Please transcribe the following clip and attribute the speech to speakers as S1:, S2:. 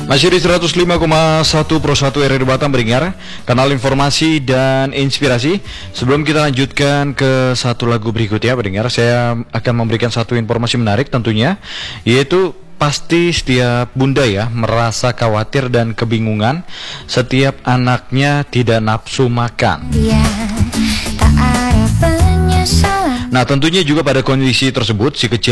S1: Masih di 105,1 Pro 1 RRI Batam Beringar, kanal informasi dan inspirasi. Sebelum kita lanjutkan ke satu lagu berikutnya Beringar, saya akan memberikan satu informasi menarik tentunya, yaitu pasti setiap bunda ya merasa khawatir dan kebingungan setiap anaknya tidak nafsu makan. Nah tentunya juga pada kondisi tersebut si kecil